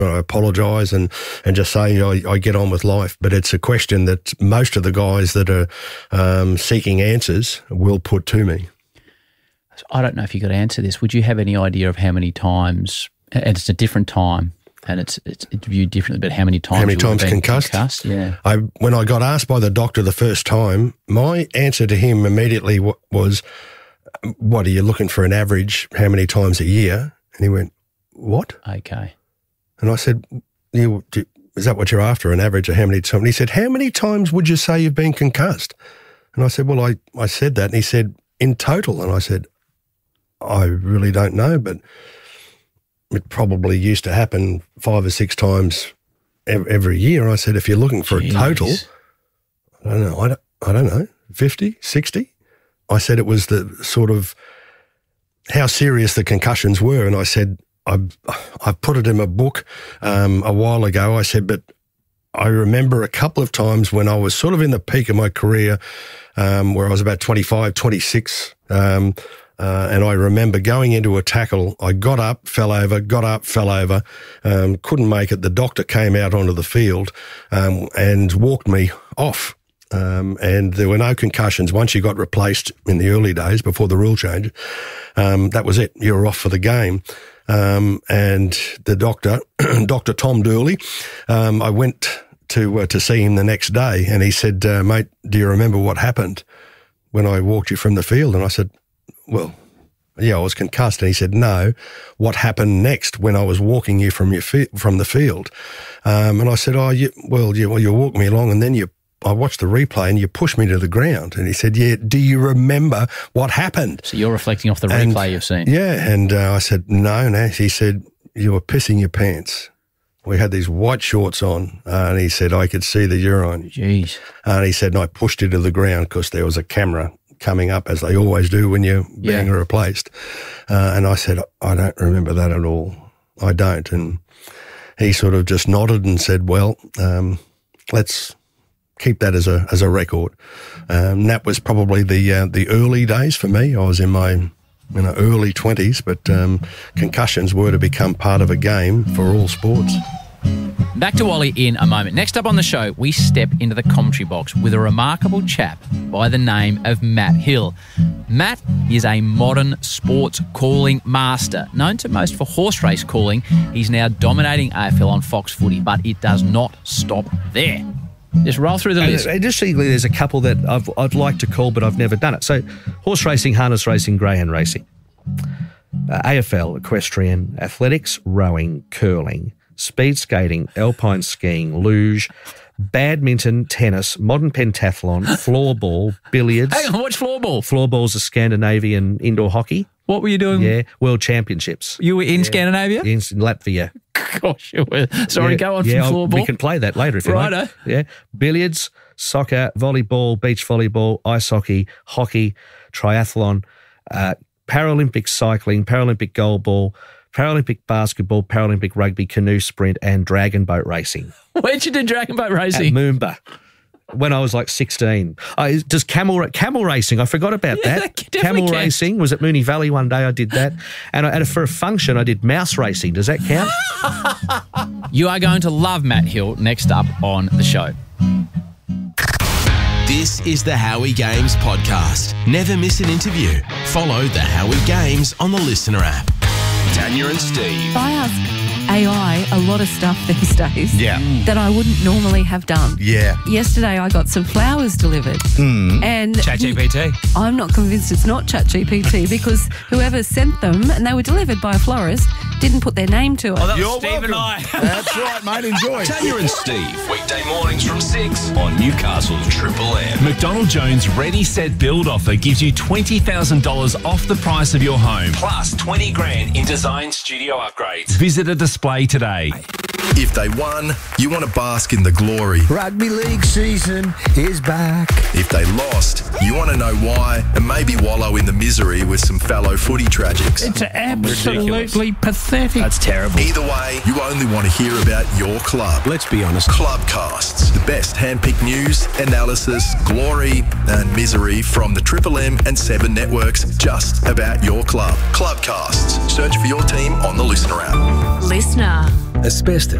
I apologise and just say I get on with life. But it's a question that most of the guys that are seeking answers will put to me. I don't know if you could answer this. Would you have any idea of how many times, and it's a different time, and it's viewed differently, but how many times concussed? Yeah. When I got asked by the doctor the first time, my answer to him immediately was, what, are you looking for an average, how many times a year? And he went, what? Okay. And I said, is that what you're after, an average of how many times? And he said, how many times would you say you've been concussed? And I said, well, I said that. And he said, in total. And I said, I really don't know, but it probably used to happen 5 or 6 times every year. I said, if you're looking for a total, I don't know, I don't know, 50, 60? I said it was the sort of how serious the concussions were. And I said, I put it in my book a while ago. I said, but I remember a couple of times when I was sort of in the peak of my career where I was about 25, 26, and I remember going into a tackle. I got up, fell over, couldn't make it. The doctor came out onto the field and walked me off. And there were no concussions. Once you got replaced in the early days before the rule change, that was it. You were off for the game. And the doctor, Dr. Tom Durley, I went to see him the next day, and he said, mate, do you remember what happened when I walked you from the field? And I said, well, yeah, I was concussed. And he said, no, what happened next when I was walking you from the field? And I said, you walked me along, and then I watched the replay and you pushed me to the ground. And he said, yeah, do you remember what happened? So you're reflecting off the replay you've seen. Yeah, and I said, no. He said, you were pissing your pants. We had these white shorts on, and he said, I could see the urine. Jeez. And he said, and I pushed you to the ground because there was a camera coming up, as they always do when you're being replaced. And I said, I don't remember that at all. I don't. And he sort of just nodded and said, well, let's keep that as a record. That was probably the early days for me. I was in my early 20s, but concussions were to become part of a game for all sports. Back to Wally in a moment. Next up on the show, we step into the commentary box with a remarkable chap by the name of Matt Hill. Matt is a modern sports calling master. Known to most for horse race calling, he's now dominating AFL on Fox Footy, but it does not stop there. Just roll through the list. Interestingly, there's a couple that I'd like to call, but I've never done it. So, horse racing, harness racing, greyhound racing, AFL, equestrian, athletics, rowing, curling, speed skating, alpine skiing, luge, badminton, tennis, modern pentathlon, floorball, billiards. Hang on, what's floorball? Floorball's a Scandinavian indoor hockey. What were you doing? Yeah, World Championships. You were in Scandinavia? In Latvia. Gosh, you were. Sorry, go on from floorball. We can play that later if you like. Yeah, billiards, soccer, volleyball, beach volleyball, ice hockey, triathlon, Paralympic cycling, Paralympic goalball, Paralympic basketball, Paralympic rugby, canoe sprint, and dragon boat racing. Where'd you do dragon boat racing? At Moomba. When I was like 16. Does camel racing, I forgot about that. Camel racing was at Moonee Valley one day. I did that. And for a function, I did mouse racing. Does that count? You are going to love Matt Hill next up on the show. This is the Howie Games podcast. Never miss an interview. Follow the Howie Games on the Listener app. Tanya and Steve. I ask AI a lot of stuff these days that I wouldn't normally have done. Yeah. Yesterday I got some flowers delivered. And ChatGPT. I'm not convinced it's not ChatGPT because whoever sent them, and they were delivered by a florist, didn't put their name to it. Oh, You're Steve welcome. And I. That's right, mate. Enjoy. Tanya and Steve. Weekday mornings from 6 on Newcastle's Triple M. McDonald Jones Ready Set Build offer gives you $20,000 off the price of your home, plus 20 grand in design studio upgrades. Visit a display today. If they won, you want to bask in the glory. Rugby league season is back. If they lost, you want to know why and maybe wallow in the misery with some fellow footy tragics. It's absolutely pathetic. That's terrible. Either way, you only want to hear about your club. Let's be honest. Clubcasts, the best hand-picked news, analysis, glory and misery from the Triple M and 7 networks just about your club. Clubcasts. Search for your team on the Listener app. Listener. Asbestos